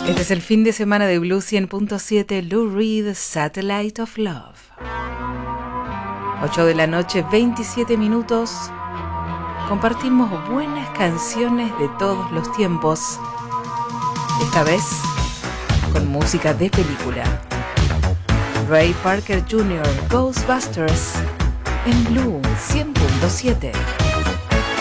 Este es el fin de semana de Blue 100.7, Lou Reed, Satellite of Love. 8 de la noche, 27 minutos. Compartimos buenas canciones de todos los tiempos. Esta vez con música de película. Ray Parker Jr., Ghostbusters, en Blue 100.7.